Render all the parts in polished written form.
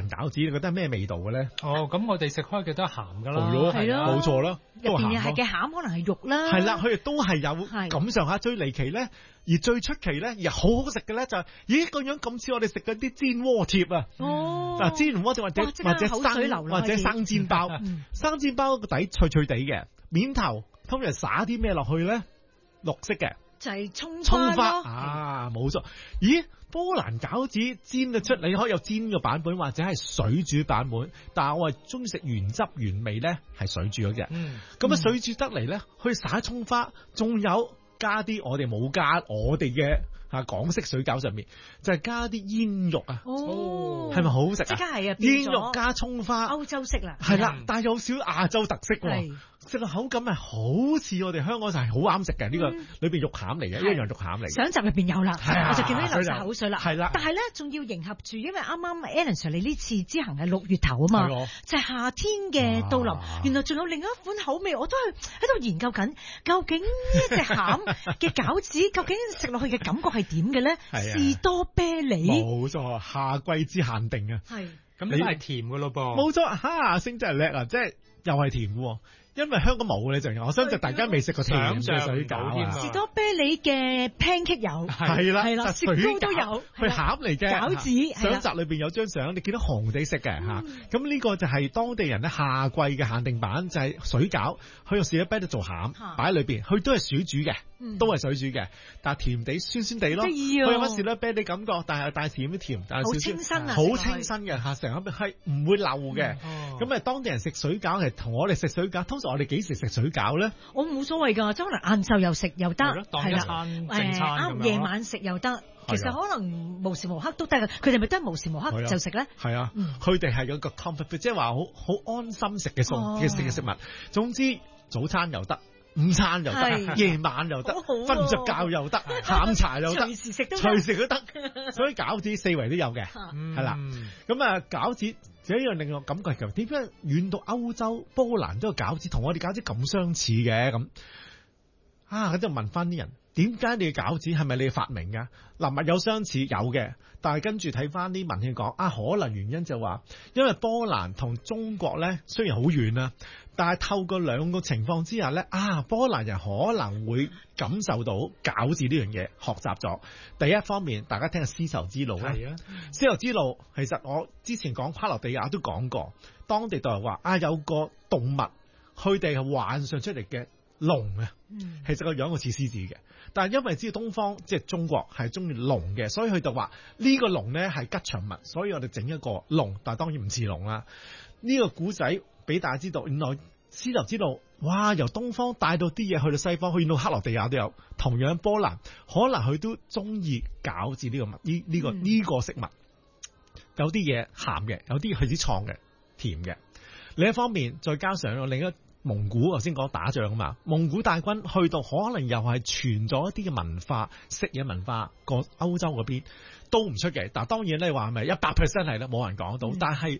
蘭餃子，你覺得係咩味道嘅咧？ 哦，咁我哋食開嘅都係鹹噶啦， 係咯冇錯啦， 入邊又係係嘅餡，可能係肉啦。 係啦，佢哋都係有咁上下。最離奇咧，而最出奇咧，而好好食嘅咧就係，咦個樣咁似我哋食嗰啲煎鍋貼啊！嗱，煎鍋貼或者生煎包，生煎包個底脆脆地嘅，面頭通常灑啲咩落去咧？綠色嘅。 就係葱花啊，冇錯。咦，波蘭餃子煎得出，你可以有煎嘅版本或者係水煮版本，但係我係中意食原汁原味咧，係水煮嗰隻。咁啊，水煮得嚟咧，可以灑葱花，仲有加啲我哋冇加我哋嘅港式水餃上面，就係加啲煙肉啊。 哦， 係咪好好食啊？ 即刻係啊， 煙肉加葱花， 歐洲式啦。 係啦，但係有少亞洲特色喎。食個口感係好似我哋香港就係好啱食嘅，呢個裏邊肉餡嚟嘅，一樣肉餡嚟嘅。 上集入邊有啦，我就見到你流晒口水啦。 係啦， 但係咧仲要迎合住，因為啱啱 Alan Sir 你呢次之行係6月頭啊嘛，就係夏天嘅到臨。原來仲有另一款口味，我都係喺度研究緊，究竟呢一隻餡嘅餃子，究竟食落去嘅感覺係點嘅咧？士多啤梨， 冇錯，夏季之限定啊。 係， 咁你係甜嘅咯噃。 冇錯，哈星真係叻啊！即係又係甜嘅。因為香港冇咧，就我相信大家未食過甜嘅水餃啊！ 士多啤梨嘅 pancake 有， 係啦， 雪糕都有， 佢餡嚟嘅餃子。 相集裏邊有張相，你見到紅地色嘅嚇，咁呢個就係當地人咧夏季嘅限定版，就係水餃，佢用士多啤梨做餡擺喺裏邊，佢都係水煮嘅，都係水煮嘅，但係甜地酸酸地咯，佢有乜士多啤梨感覺，但係帶甜啲甜，但係好清新啊， 好清新嘅嚇，成粒係唔會漏嘅。咁啊，當地人食水餃係同我哋食水餃，通常我哋幾時食水餃咧？ 我冇所謂㗎，即係可能晏晝又食又得， 當一餐正餐咁樣。 夜晚食又得，其實可能無時無刻都得㗎。佢哋咪都係無時無刻就食咧？ 係啊，佢哋係有個 comfort， 即係話好安心食嘅食物。總之早餐又得，午餐又得，夜晚又得，瞓唔着覺又得，下午茶又得，隨時都得。所以餃子四圍都有嘅，係啦。咁啊，餃子。有一樣令我感覺係點解遠到歐洲波蘭都有餃子，同我哋餃子咁相似嘅咁啊？咁就問翻啲人，點解你嘅餃子係咪你嘅發明㗎？嗱，物有相似有嘅，但係跟住睇翻啲文獻講啊，可能原因就話因為波蘭同中國咧雖然好遠啊，但係透過兩個情況之下咧啊，波蘭人可能會感受到餃子呢樣嘢，學習咗。第一方面，大家聽下絲綢之路啦。係啊，絲綢之路其實我之前講克羅地亞都講過，當地就話啊有個動物，佢哋係幻想出嚟嘅龍啊，其實個樣好似獅子嘅，但係因為知道東方即係中國係中意龍嘅，所以佢就話呢個龍咧係吉祥物，所以我哋整一個龍，但係當然唔似龍啦。呢個古仔俾大家知道，原來絲綢之路，哇！由東方帶到啲嘢去到西方，去到克羅地亞都有。同樣波蘭，可能佢都中意餃子呢個物，呢個食物。有啲嘢鹹嘅，有啲係啲創嘅，甜嘅。另一方面，再加上另一蒙古，頭先講打仗啊嘛，蒙古大軍去到，可能又係傳咗一啲嘅文化，食嘢文化過歐洲嗰邊都唔出奇。但係當然你話係咪100% 係咧？冇人講到，但係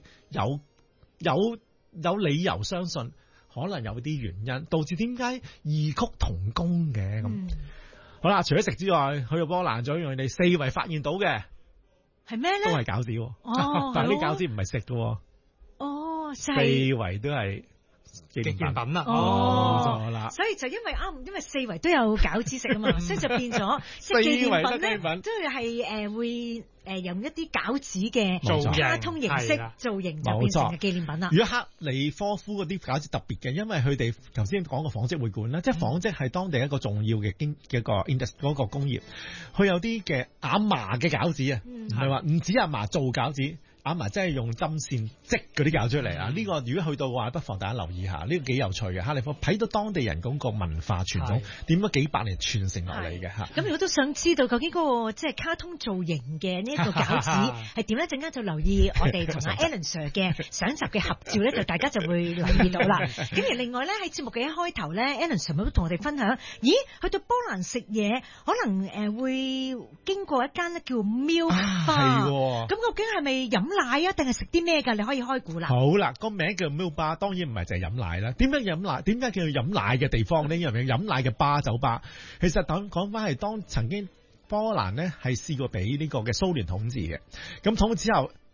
有理由相信。可能有啲原因導致點解異曲同工嘅咁。好啦，除咗食之外，去到波蘭仲有一樣你四圍發現到嘅係咩咧？ 都係餃子，但係啲餃子唔係食嘅。四圍都係紀念品啦。冇錯啦。 所以就因為四圍都有餃子食啊嘛，所以就變咗四圍都紀念品都係會用一啲餃子嘅卡通形式造型就變成嘅紀念品啦。 如果克里科夫嗰啲餃子特別嘅，因為佢哋頭先講個紡織會館啦，即係紡織係當地一個重要嘅嗰個工業，佢有啲嘅阿嫲嘅餃子啊，唔係話唔止阿嫲做餃子。阿嫲真係用針線織嗰啲餃出嚟啊！呢個如果去到嘅話，不妨大家留意下，呢個幾有趣嘅。克里科夫睇到當地人嗰個文化傳統點樣幾百年傳承落嚟嘅嚇。 咁如果都想知道究竟嗰個即係卡通造型嘅呢一個餃子係點咧，陣間就留意我哋同阿 Alan Sir 嘅上集嘅合照咧，就大家就會留意到啦。咁而另外咧喺節目嘅一開頭咧，Alan Sir 都同我哋分享，咦，去到波蘭食嘢可能會經過一間咧叫 Milk Bar，咁究竟係咪飲奶啊，定係食啲咩㗎？你可以開估啦。 好啦，個名叫 Milk Bar，當然唔係淨係飲奶啦。點解飲奶？點解叫做飲奶嘅地方呢？因為飲奶嘅巴酒吧，其實講翻係當曾經波蘭呢係試過俾呢個嘅蘇聯統治嘅。咁統治之後，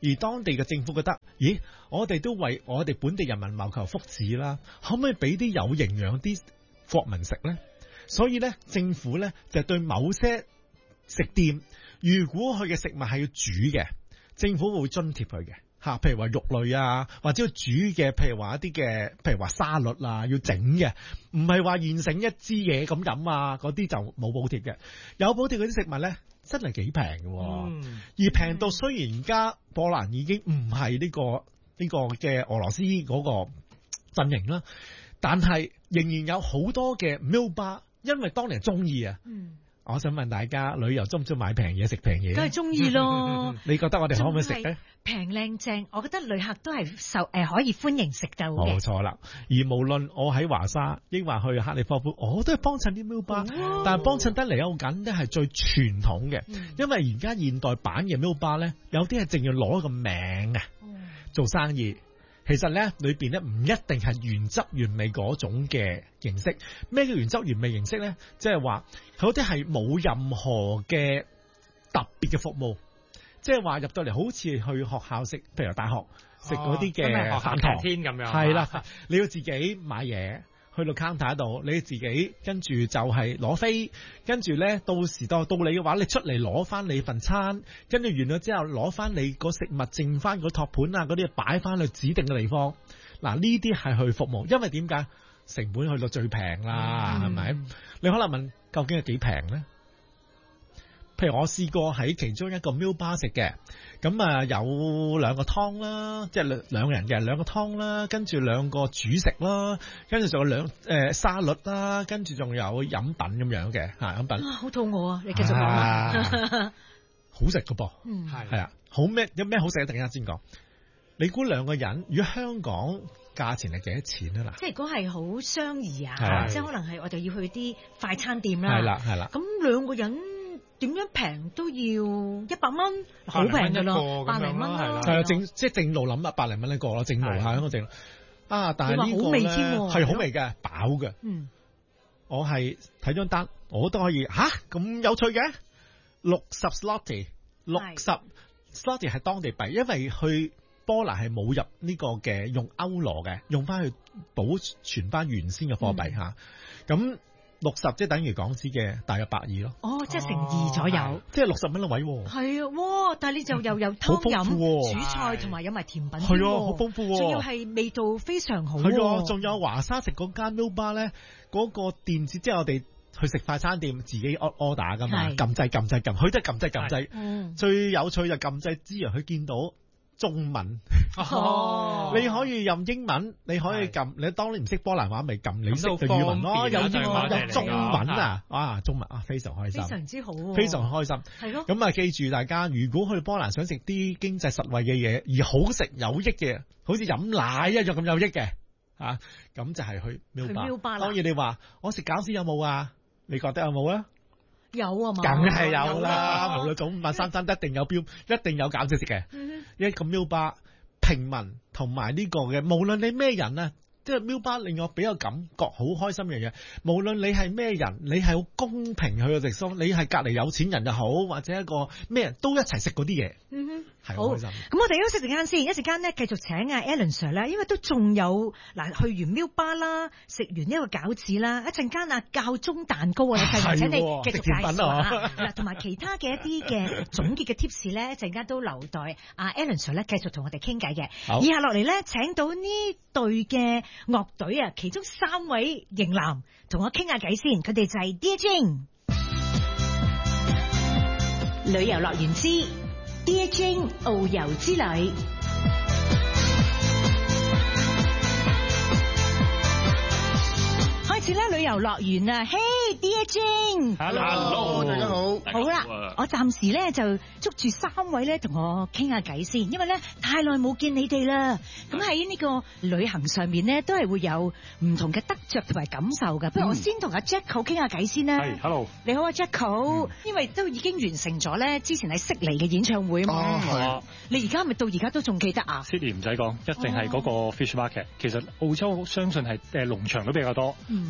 而當地嘅政府覺得，咦，我哋都為我哋本地人民謀求福祉啦，可唔可以俾啲有營養啲國民食咧？所以咧，政府咧就對某些食店，如果佢嘅食物係要煮嘅，政府會津貼佢嘅。譬如話肉類啊，或者要煮嘅，譬如話一啲嘅，譬如話沙律啊，要整嘅，唔係話現成一支嘢咁飲啊，嗰啲就冇補貼嘅。有補貼嗰啲食物咧，真係幾平嘅，而平到雖然而家波蘭已經唔係呢個嘅俄羅斯嗰個陣營啦，但係仍然有好多嘅 meal bar，因為當年中意啊。我想問大家，旅遊中唔中意買平嘢食平嘢？ 梗係中意咯。 你覺得我哋可唔可以食咧？ 平靚正，我覺得旅客都係可以歡迎食到嘅。 冇錯啦。而無論我喺華沙，抑或去克里科夫，我都係幫襯啲 meal bar，但係幫襯得嚟有緊咧係最傳統嘅，因為而家現代版嘅 meal bar 咧，有啲係淨要攞個名啊，做生意。其實咧，裏邊咧唔一定係原汁原味嗰種嘅形式。咩叫原汁原味形式咧？即係話嗰啲係冇任何嘅特別嘅服務，即係話入到嚟好似去學校食，譬如大學食嗰啲嘅飯堂天咁樣。 係啦，你要自己買嘢。去到 counter 度，你自己跟住就係攞飛，跟住咧到時到你嘅話，你出嚟攞翻你份餐，跟住完咗之後攞翻你個食物剩翻個托盤啊嗰啲擺翻去指定嘅地方。嗱，呢啲係去服務，因為點解成本去到最平啦，係咪？你可能問究竟係幾平咧？譬如我試過喺其中一個 meal bar 食嘅，咁啊有兩個湯啦，即係兩個人嘅兩個湯啦，跟住兩個主食啦，跟住仲有沙律啦，跟住仲有飲品咁樣嘅飲品。 好肚餓啊！你繼續講啦。 好食噶噃，係啊，好咩？有咩好食？突然間先講。你估兩個人如果香港價錢係幾多錢啊？嗱， 即係如果係好相宜啊，即係可能係我哋要去啲快餐店啦。 係啦。咁兩個人。點樣平都要100蚊，好平㗎咯，100零蚊啦。 係啊，即係正路諗100零蚊一個咯，正路係嗰正。但係呢個咧係好味嘅，飽嘅。我係睇張單，我都可以咁有趣嘅60 zloty，60 zloty 係當地幣，因為去波蘭係冇入呢個嘅用歐羅嘅，用翻去保存翻原先嘅貨幣嚇。咁60即係等於港紙嘅大約120咯。 哦，即係乘2左右。 即係60蚊一位喎。 係啊，哇！但係你就又有湯飲、主菜同埋有埋甜品。 係啊，好豐富喎。 仲要係味道非常好。 係啊，仲有華沙食嗰間 meal bar 咧，嗰個電子即係我哋去食快餐店自己 order 㗎嘛，撳掣，佢都係撳掣。最有趣就撳掣之餘，佢見到中文，你可以用英文，你可以撳，你當你唔識波蘭話，咪撳你識嘅語文咯。有中文啊，中文啊，非常開心， 非常之好， 非常開心。 係咯。 咁啊，記住大家，如果去波蘭想食啲經濟實惠嘅嘢，而好食有益嘅，好似飲奶一樣咁有益嘅，咁就係去 meal bar。當然你話我食餃子有冇啊？你覺得有冇啊？ 有啊嘛， 梗係有啦，無論早午晚三餐一定有餃子食嘅。一個 meal bar 平民同埋呢個嘅，無論你咩人啊，即係 meal bar 令我比較感覺好開心嘅嘢。無論你係咩人，你係好公平去嘅食宿，你係隔離有錢人又好，或者一個咩人都一齊食嗰啲嘢。係好開心。咁我哋休息陣間先，一陣間咧繼續請Alan Sir 咧，因為都仲有嗱，去完 meal bar 啦，食完呢個餃子啦，一陣間教宗蛋糕啊，請你繼續介紹下嗱，同埋其他嘅一啲嘅總結嘅 tips 咧，一陣間都留待Alan Sir 咧繼續同我哋傾偈嘅。以下落嚟咧，請到呢隊嘅樂隊啊，其中3位型男同我傾下偈先，佢哋就係 Dear Jane 旅遊樂園之Dear Jane 遨遊之旅。開始啦，旅遊樂園啊，Hey Dear Jane，Hello， 大家好。 好啦，我暫時咧就捉住3位咧同我傾下偈先，因為咧太耐冇見你哋啦。咁喺呢個旅行上面咧，都係會有唔同嘅得着同埋感受噶。不如我先同阿 Jacko 傾下偈先啦。 係，Hello， 你好啊 Jacko，因為都已經完成咗咧之前喺悉尼嘅演唱會啊嘛。 係。 你而家咪到而家都仲記得啊？ 悉尼唔使講，一定係嗰個 Fish Market。其實澳洲相信係農場都比較多，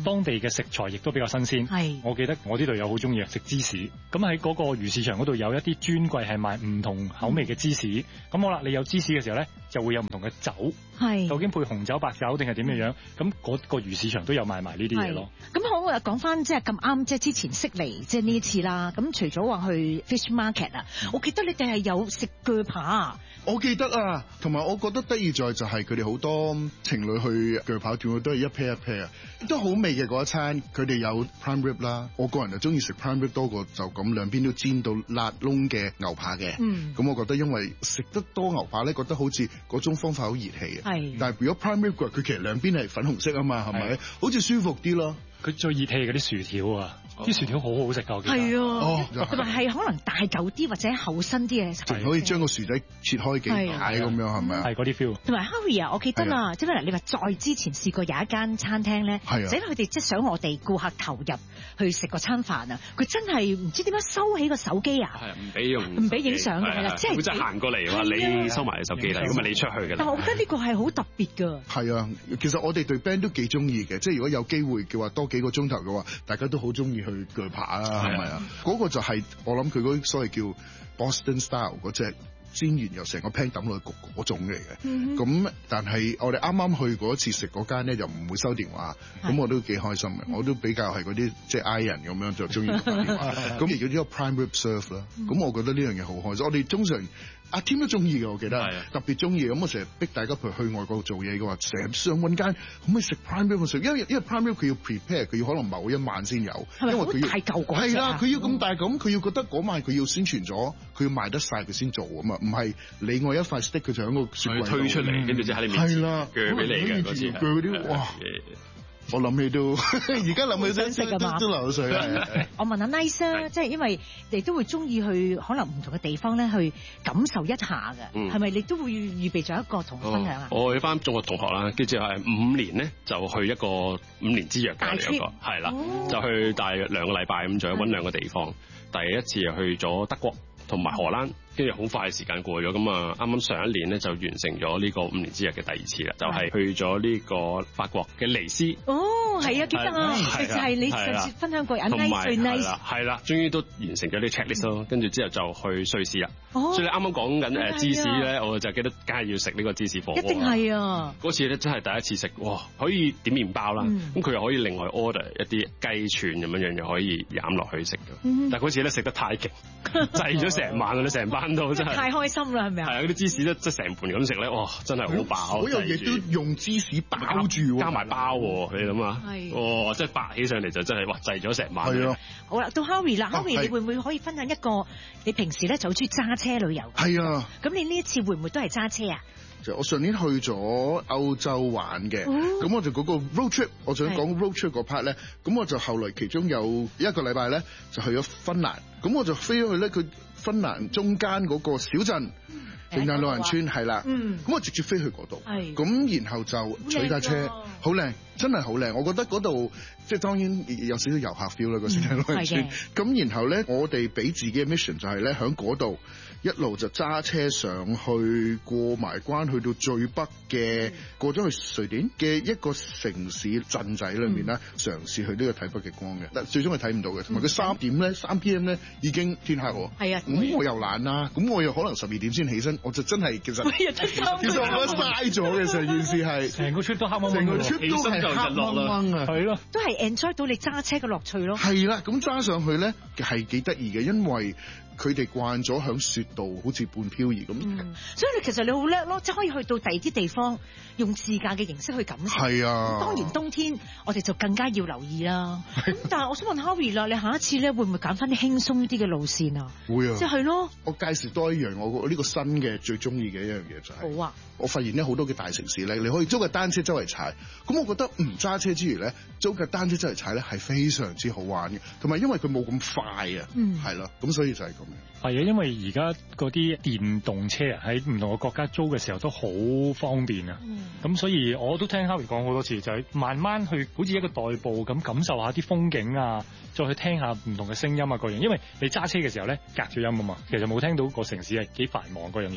當地嘅食材亦都比較新鮮。 係， 我記得我啲隊友好中意食芝士，咁喺嗰個魚市場嗰度有一啲專櫃係賣唔同口味嘅芝士。咁好啦，你有芝士嘅時候咧，就會有唔同嘅酒， 係究竟配紅酒、白酒定係點樣樣？咁嗰個魚市場都有賣埋呢啲嘢咯。 咁好啊，講翻即係咁啱，即係之前悉尼即係呢一次啦。咁除咗話去 fish market 啊，我記得你哋係有食鋸扒。 我記得啊，同埋我覺得得意在就係佢哋好多情侶去鋸扒店都係一 pair 一 pair 啊，都好味嘅嗰一餐。佢哋有 prime rib 啦，我個人就中意食 prime rib 多過就咁兩邊都煎到辣窿嘅牛扒嘅。咁我覺得因為食得多牛扒咧，覺得好似嗰種方法好熱氣嘅。係，但係如果 prime rib 佢其實兩邊係粉紅色啊嘛，係咪？好似舒服啲咯。 佢最熱氣嗰啲薯條啊，啲薯條好好食㗎，我記得。 係啊，同埋係可能大嚿啲或者厚身啲嘅， 可以將個薯仔切開幾塊咁樣，係咪啊？ 係嗰啲 feel。同埋 Harry 啊，我記得啦，即係嗱，你話再之前試過有一間餐廳咧，因為佢哋即係想我哋顧客投入去食個餐飯啊，佢真係唔知點樣收起個手機啊，唔俾影相嘅，係啦，即係行過嚟話你收埋你手機啦，咁啊你出去㗎啦。 但我覺得呢個係好特別㗎。 係啊，其實我哋對 band 都幾中意嘅，即係如果有機會嘅話，多幾個鐘頭嘅話，大家都好中意去鋸扒啊，係咪啊？嗰個就係我諗佢嗰所謂叫 Boston Style 嗰隻煎完又成個 pan 抌落去焗嗰種嚟嘅。咁但係我哋啱啱去嗰次食嗰間咧，就唔會收電話，咁我都幾開心嘅。我都比較係嗰啲即係 I 人咁樣就中意打電話。咁而家呢個 prime rib serve 啦，咁我覺得呢樣嘢好開心。我哋通常阿 Tim 都中意嘅，我記得特別中意。咁我成日逼大家譬如去外國做嘢嘅話，成日想揾間可唔可以食 prime rib 食，因為 prime rib 佢要 prepare，佢要可能某一晚先有，因為佢要大嚿嗰隻。係啦，佢要咁大咁，佢要覺得嗰晚佢要宣傳咗，佢要賣得晒佢先做啊嘛，唔係你我一塊 stick 佢就喺個雪櫃推出嚟，跟住就喺你面前鋸俾你嘅嗰次。 鋸嗰啲哇！我諗起都，而家諗起想食啊嘛， 都流水。 我問下 Nice 啊，即係因為你都會中意去可能唔同嘅地方咧，去感受一下嘅，係咪你都會預備咗一個同學分享啊？ 我去翻中學同學啦，跟住係5年咧就去一個5年之約嘅一個，係啦，就去大約2個禮拜咁，就揾2個地方。第一次去咗德國同埋荷蘭。跟住好快時間過咗，咁啊啱啱上一年咧就完成咗呢個5年之約嘅第2次啦，就係去咗呢個法國嘅尼斯。 哦，係啊，記得啊，就係你上次分享過阿 Nice 最 nice。 係啦，終於都完成咗呢 checklist 咯，跟住之後就去瑞士啦。所以你啱啱講緊芝士咧，我就記得梗係要食呢個芝士火鍋。 一定係啊！ 嗰次咧真係第一次食，哇！可以點麵包啦，咁佢又可以另外 order 一啲雞串咁樣樣，又可以攬落去食嘅。但係嗰次咧食得太勁，滯咗成晚啊！你成班都真係太開心啦，係咪啊？ 係啊，嗰啲芝士咧，即係成盤咁食咧，哇！真係好飽。 所有嘢都用芝士包住， 加埋包喎，你諗下，哇！即係白起上嚟就真係哇，滯咗成晚。 係啊。 好啦，到 Harry 啦，Harry 你會唔會可以分享一個你平時咧就好中意揸車旅遊？ 係啊。 咁你呢一次會唔會都係揸車啊？ 我上年去咗歐洲玩嘅，咁我就嗰個 road trip， 我想講 road trip 嗰 part 咧，咁我就後來其中有1個禮拜咧就去咗芬蘭，咁我就飛咗去咧佢芬蘭中間嗰個小鎮聖誕老人村係啦，咁我直接飛去嗰度，咁然後就取架車，好靚，真係好靚，我覺得嗰度即係當然有少少遊客 feel 啦個聖誕老人村，咁然後咧我哋俾自己嘅 mission 就係咧喺嗰度。一路就揸車上去過埋關，去到最北嘅過咗去瑞典嘅一個城市鎮仔裏面咧，嘗試去呢個睇北極光嘅，但最終係睇唔到嘅。同埋佢3 PM 咧已經天黑喎。係啊，咁我又懶啦，咁我又可能12點先起身，我就真係其實我覺得嘥咗嘅成件事係成個出都黑掹掹， 成個出都係黑掹掹啊，係咯， 都係 enjoy 到你揸車嘅樂趣咯。 係啦，咁揸上去咧係幾得意嘅，因為佢哋慣咗響雪度好似半漂移咁， 所以其實你好叻咯，即係可以去到第二啲地方，用自駕嘅形式去感受。 係啊， 當然冬天我哋就更加要留意啦。咁但係我想問 Harry 啦，你下一次咧會唔會揀翻啲輕鬆啲嘅路線啊？ 會啊， 即係咯。 我介紹多一樣，我呢個新嘅最中意嘅一樣嘢就係，好啊！我發現咧好多嘅大城市咧，你可以租架單車周圍踩。咁我覺得唔揸車之餘咧，租架單車周圍踩咧係非常之好玩嘅，同埋因為佢冇咁快啊，係啦，咁所以就係咁樣。 係啊，因為而家嗰啲電動車喺唔同嘅國家租嘅時候都好方便啊。咁所以我都聽 Harry 講好多次，就係慢慢去好似一個代步咁感受下啲風景啊，再去聽下唔同嘅聲音啊各樣。因為你揸車嘅時候咧，隔住音啊嘛，其實冇聽到個城市係幾繁忙嗰樣嘢。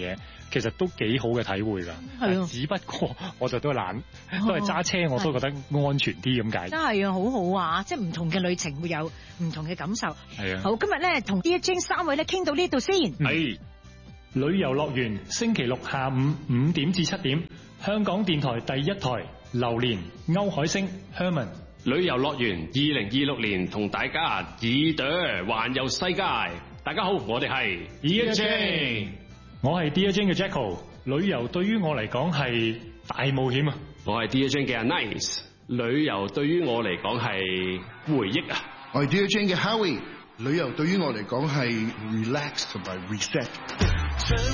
其實都幾好嘅體會㗎。 係啊， 只不過我就都懶，都係揸車我都覺得安全啲咁解。 真係啊，好好啊！即係唔同嘅旅程會有唔同嘅感受。 係啊， 好，今日咧同 Dear Jane 3位咧傾到呢度先。 係旅遊樂園，星期六下午5點至7點，香港電台第一台，榴蓮、歐海星、Herman。 旅遊樂園2026年同大家耳朵環遊世界。大家好，我哋係 Dear Jane， 我係 Dear Jane 嘅 Jacko。旅遊對於我嚟講係大冒險啊！ 我係 Dear Jane 嘅 Nice。旅遊對於我嚟講係回憶啊！ 我係 Dear Jane 嘅 Howie。旅遊對於我嚟講係 relax 同埋 reset。